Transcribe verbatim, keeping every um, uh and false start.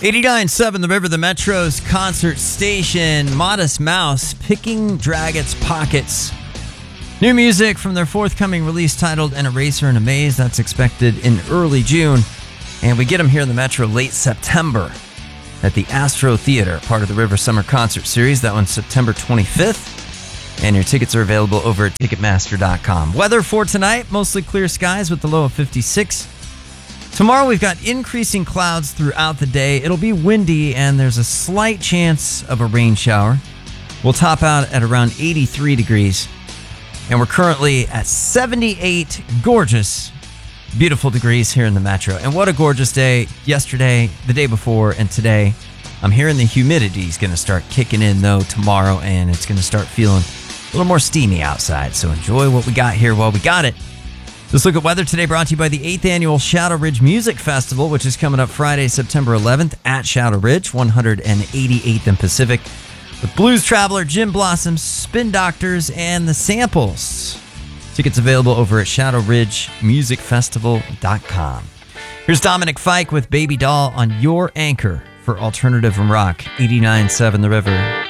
eighty-nine point seven The River, the Metro's concert station. Modest Mouse, Picking Dragons Pockets. New music from their forthcoming release titled An Eraser and a Maze. That's expected in early June. And we get them here in the Metro late September at the Astro Theater, part of the River Summer Concert Series. That one's September twenty-fifth. And your tickets are available over at Ticketmaster dot com. Weather for tonight, mostly clear skies with the low of fifty-six. Tomorrow we've got increasing clouds throughout the day. It'll be windy and there's a slight chance of a rain shower. We'll top out at around eighty-three degrees. And we're currently at seventy-eight gorgeous, beautiful degrees here in the Metro. And what a gorgeous day yesterday, the day before, and today. I'm hearing the humidity is going to start kicking in, though, tomorrow, and it's going to start feeling a little more steamy outside. So enjoy what we got here while we got it. Let's look at weather today, brought to you by the eighth Annual Shadow Ridge Music Festival, which is coming up Friday, September eleventh at Shadow Ridge, one hundred eighty-eighth and Pacific, with Blues Traveler, Gin Blossoms, Spin Doctors, and The Samples. Tickets available over at shadow ridge music festival dot com. Here's Dominic Fike with Baby Doll on your anchor for alternative and rock, eighty-nine point seven The River.